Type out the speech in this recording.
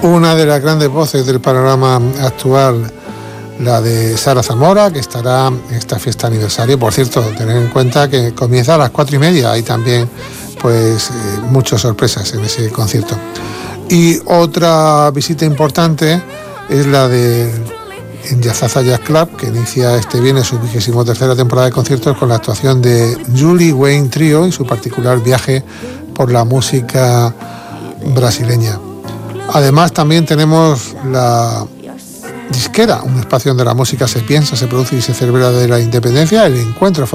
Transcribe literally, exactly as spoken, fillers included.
Una de las grandes voces del panorama actual, la de Sara Zamora, que estará en esta fiesta aniversario. Por cierto, tener en cuenta que comienza a las cuatro y media. Hay también pues eh, muchas sorpresas en ese concierto. Y otra visita importante es la de Yazaza Jazz Club, que inicia este viernes su vigésimo tercera temporada de conciertos con la actuación de Julie Wayne Trio y su particular viaje por la música brasileña. Además, también tenemos la disquera, un espacio donde la música se piensa, se produce y se celebra de la independencia, el encuentro